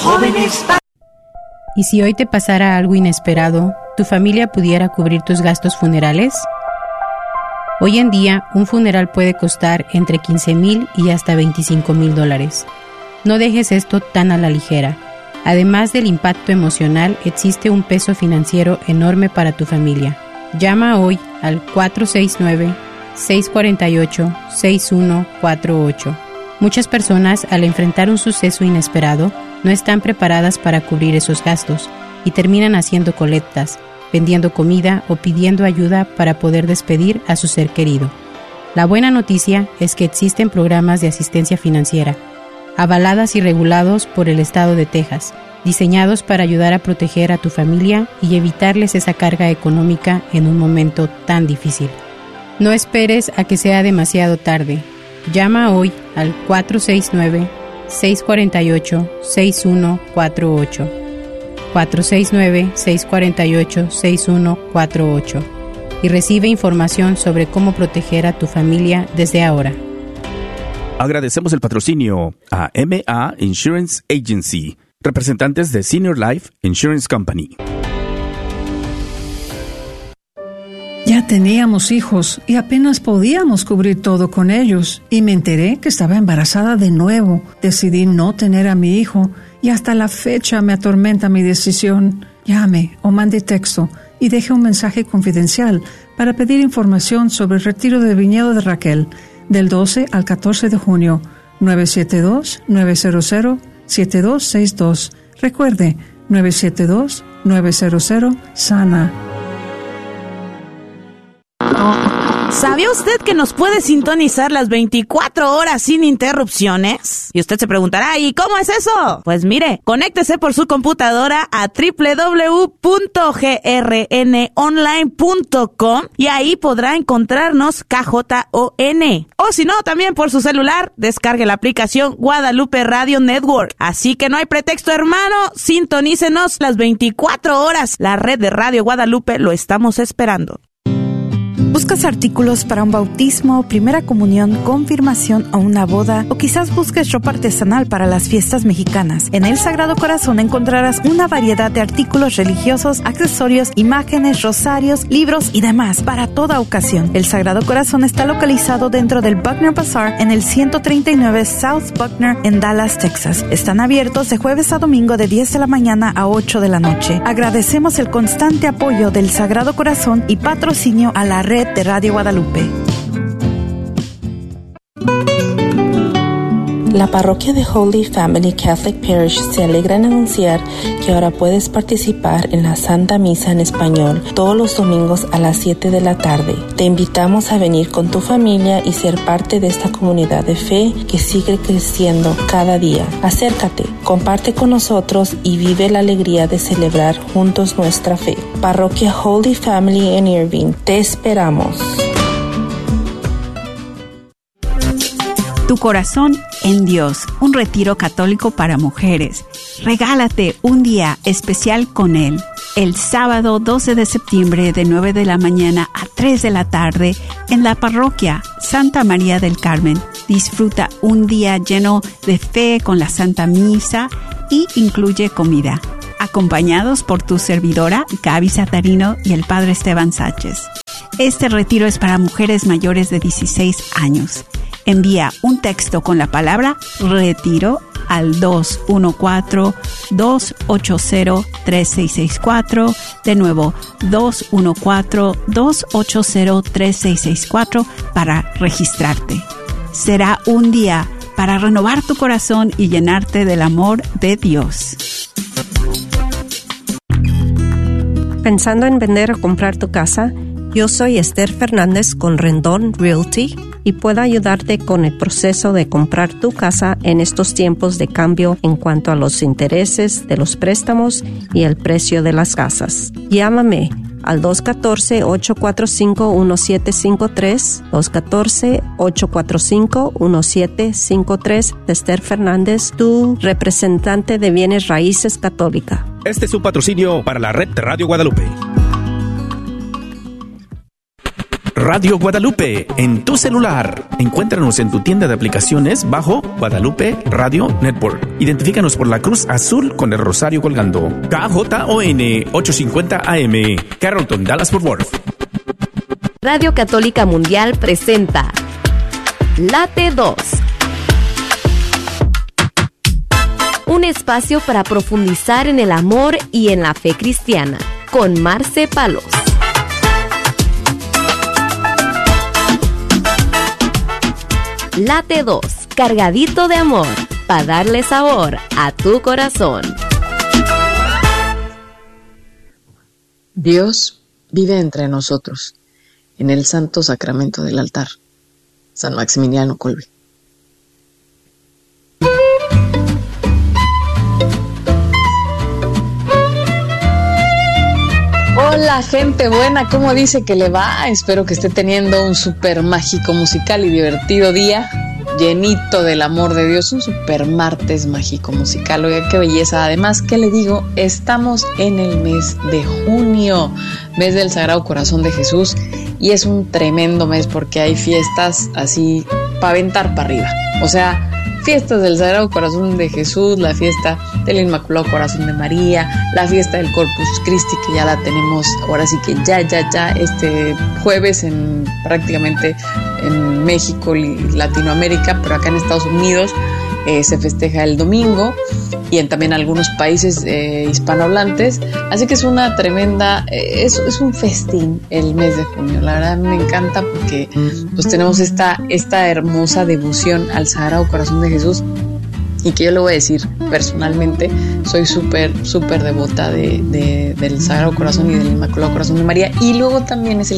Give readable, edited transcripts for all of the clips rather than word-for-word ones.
Jóvenes. ¿Y si hoy te pasara algo inesperado, tu familia pudiera cubrir tus gastos funerales? Hoy en día, un funeral puede costar entre $15,000 y hasta $25,000. No dejes esto tan a la ligera. Además del impacto emocional, existe un peso financiero enorme para tu familia. Llama hoy al 469-648-6148. Muchas personas, al enfrentar un suceso inesperado, no están preparadas para cubrir esos gastos y terminan haciendo colectas, vendiendo comida o pidiendo ayuda para poder despedir a su ser querido. La buena noticia es que existen programas de asistencia financiera, avaladas y regulados por el estado de Texas, diseñados para ayudar a proteger a tu familia y evitarles esa carga económica en un momento tan difícil. No esperes a que sea demasiado tarde. Llama hoy al 469-648-6148. 469-648-6148 y recibe información sobre cómo proteger a tu familia desde ahora. Agradecemos el patrocinio a MA Insurance Agency, representantes de Senior Life Insurance Company. Ya teníamos hijos y apenas podíamos cubrir todo con ellos. Y me enteré que estaba embarazada de nuevo. Decidí no tener a mi hijo y hasta la fecha me atormenta mi decisión. Llame o mande texto y deje un mensaje confidencial para pedir información sobre el retiro de viñedo de Raquel del 12 al 14 de junio. 972-900-7262. Recuerde, 972-900-SANA. ¿Sabía usted que nos puede sintonizar las 24 horas sin interrupciones? Y usted se preguntará, ¿y cómo es eso? Pues mire, conéctese por su computadora a www.grnonline.com y ahí podrá encontrarnos KJON. O si no, también por su celular, descargue la aplicación Guadalupe Radio Network. Así que no hay pretexto, hermano, sintonícenos las 24 horas. La red de Radio Guadalupe lo estamos esperando. ¿Buscas artículos para un bautismo, primera comunión, confirmación o una boda? O quizás busques ropa artesanal para las fiestas mexicanas. En El Sagrado Corazón encontrarás una variedad de artículos religiosos, accesorios, imágenes, rosarios, libros y demás para toda ocasión. El Sagrado Corazón está localizado dentro del Buckner Bazaar en el 139 South Buckner en Dallas, Texas. Están abiertos de jueves a domingo de 10 de la mañana a 8 de la noche. Agradecemos el constante apoyo del Sagrado Corazón y patrocinio a la red de Radio Guadalupe. La parroquia de Holy Family Catholic Parish se alegra en anunciar que ahora puedes participar en la Santa Misa en español todos los domingos a las 7 de la tarde. Te invitamos a venir con tu familia y ser parte de esta comunidad de fe que sigue creciendo cada día. Acércate, comparte con nosotros y vive la alegría de celebrar juntos nuestra fe. Parroquia Holy Family en Irving, te esperamos. Tu corazón en Dios, un retiro católico para mujeres. Regálate un día especial con Él. El sábado 12 de septiembre de 9 de la mañana a 3 de la tarde en la parroquia Santa María del Carmen. Disfruta un día lleno de fe con la Santa Misa y incluye comida. Acompañados por tu servidora Gaby Satarino y el Padre Esteban Sánchez. Este retiro es para mujeres mayores de 16 años. Envía un texto con la palabra retiro al 214-280-3664. De nuevo, 214-280-3664 para registrarte. Será un día para renovar tu corazón y llenarte del amor de Dios. ¿Pensando en vender o comprar tu casa? Yo soy Esther Fernández con Rendón Realty y puedo ayudarte con el proceso de comprar tu casa en estos tiempos de cambio en cuanto a los intereses de los préstamos y el precio de las casas. Llámame al 214-845-1753, 214-845-1753, Esther Fernández, tu representante de bienes raíces católica. Este es un patrocinio para la red de Radio Guadalupe. Radio Guadalupe en tu celular. Encuéntranos en tu tienda de aplicaciones bajo Guadalupe Radio Network. Identifícanos por la cruz azul con el rosario colgando. KJON 850 AM, Carrollton, Dallas-Fort Worth. Radio Católica Mundial presenta Late 2. Un espacio para profundizar en el amor y en la fe cristiana, con Marce Palos. Late 2, cargadito de amor, para darle sabor a tu corazón. Dios vive entre nosotros, en el santo sacramento del altar. San Maximiliano Kolbe. Hola gente buena, ¿cómo dice que le va? Espero que esté teniendo un súper mágico, musical y divertido día, llenito del amor de Dios, un súper martes mágico musical. Oiga, qué belleza. Además, ¿qué le digo? Estamos en el mes de junio, mes del Sagrado Corazón de Jesús, y es un tremendo mes porque hay fiestas así para aventar para arriba. O sea, fiestas del Sagrado Corazón de Jesús, la fiesta del Inmaculado Corazón de María, la fiesta del Corpus Christi, que ya la tenemos ahora sí que ya este jueves prácticamente en México y Latinoamérica, pero acá en Estados Unidos se festeja el domingo, y en también algunos países hispanohablantes. Así que es una tremenda, es un festín el mes de junio. La verdad me encanta porque pues tenemos esta hermosa devoción al Sagrado Corazón de Jesús, y que yo le voy a decir personalmente, soy súper devota del Sagrado Corazón y del Inmaculado Corazón de María. Y luego también es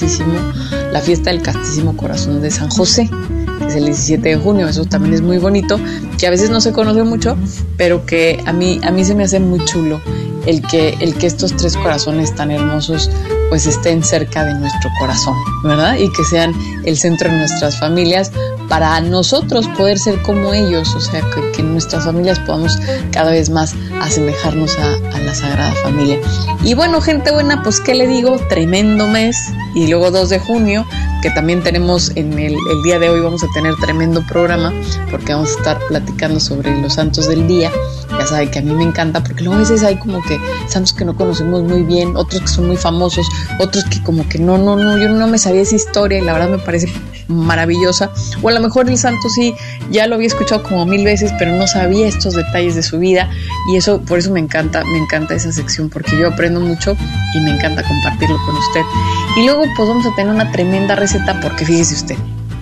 la fiesta del Castísimo Corazón de San José, que es el 17 de junio. Eso también es muy bonito, que a veces no se conoce mucho, pero que a mí se me hace muy chulo el que estos tres corazones tan hermosos pues estén cerca de nuestro corazón, ¿verdad? Y que sean el centro de nuestras familias, para nosotros poder ser como ellos. O sea, que en nuestras familias podamos cada vez más asemejarnos a la Sagrada Familia. Y bueno, gente buena, pues qué le digo, tremendo mes. Y luego 2 de junio, que también tenemos en el día de hoy, vamos a tener tremendo programa, porque vamos a estar platicando sobre los santos del día. Ya saben que a mí me encanta, porque luego a veces hay como que santos que no conocemos muy bien, otros que son muy famosos, otros que como que no, yo no me sabía esa historia y la verdad me parece maravillosa. O a lo mejor el santo sí, ya lo había escuchado como 1000 veces, pero no sabía estos detalles de su vida, y eso, por eso me encanta esa sección, porque yo aprendo mucho y me encanta compartirlo con usted. Y luego pues vamos a tener una tremenda receta, porque fíjese usted,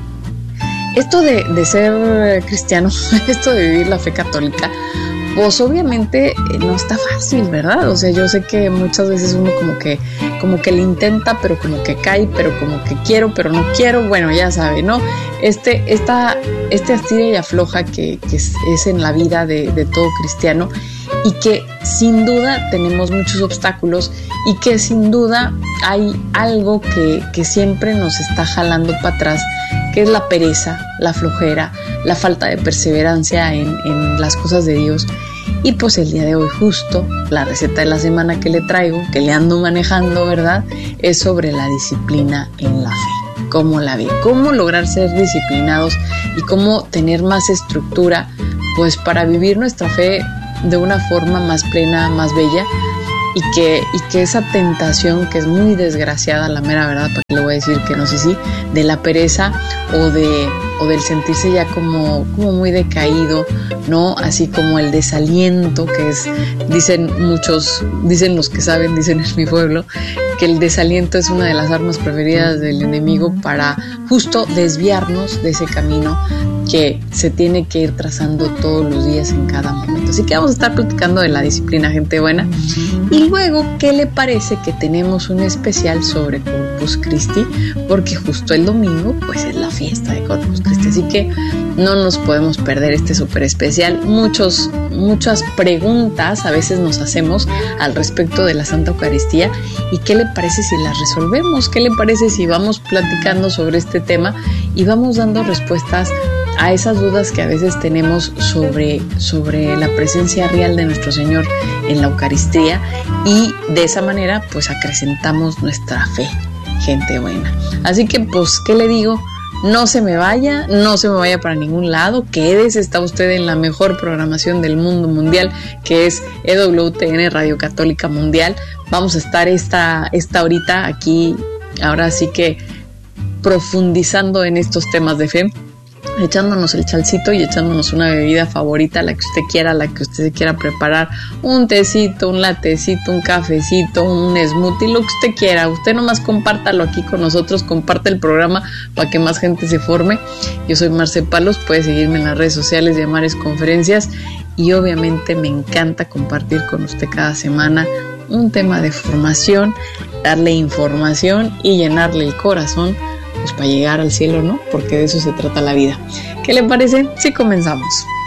esto de ser cristiano, esto de vivir la fe católica, pues obviamente no está fácil, ¿verdad? O sea, yo sé que muchas veces uno como que le intenta, pero como que cae, pero como que quiero, pero no quiero. Bueno, ya sabe, ¿no? Este estira y afloja que es en la vida de todo cristiano, y que sin duda tenemos muchos obstáculos, y que sin duda hay algo que siempre nos está jalando para atrás, que es la pereza, la flojera, la falta de perseverancia en las cosas de Dios. Y pues el día de hoy, justo la receta de la semana que le traigo, que le ando manejando, ¿verdad?, es sobre la disciplina en la fe. ¿Cómo la ve? ¿Cómo lograr ser disciplinados y cómo tener más estructura, pues, para vivir nuestra fe de una forma más plena, más bella? Y que esa tentación, que es muy desgraciada, la mera verdad, porque le voy a decir que no sé si de la pereza o del sentirse ya como muy decaído, ¿no? Así como el desaliento, que es, dicen los que saben, dicen en mi pueblo, que el desaliento es una de las armas preferidas del enemigo para justo desviarnos de ese camino que se tiene que ir trazando todos los días en cada momento. Así que vamos a estar platicando de la disciplina, gente buena. Y luego, ¿qué le parece que tenemos un especial sobre Corpus Christi? Porque justo el domingo pues es la fiesta de Corpus Christi, así que no nos podemos perder este súper especial. Muchas preguntas a veces nos hacemos al respecto de la Santa Eucaristía, y ¿qué le parece si las resolvemos? ¿Qué le parece si vamos platicando sobre este tema y vamos dando respuestas a esas dudas que a veces tenemos sobre la presencia real de nuestro Señor en la Eucaristía? Y de esa manera pues acrecentamos nuestra fe. gente buena. Así que pues, ¿qué le digo? No se me vaya para ningún lado, quédese, está usted en la mejor programación del mundo mundial, que es EWTN, Radio Católica Mundial. Vamos a estar esta horita aquí, ahora sí que profundizando en estos temas de fe, echándonos el chalcito y echándonos una bebida favorita, la que usted quiera, la que usted se quiera preparar, un tecito, un latecito, un cafecito, un smoothie, lo que usted quiera. Usted nomás compártalo aquí con nosotros, comparte el programa para que más gente se forme. Yo soy Marce Palos, puede seguirme en las redes sociales de Amares Conferencias, y obviamente me encanta compartir con usted cada semana un tema de formación, darle información y llenarle el corazón, pues para llegar al cielo, ¿no? Porque de eso se trata la vida. ¿Qué le parece? Sí, comenzamos.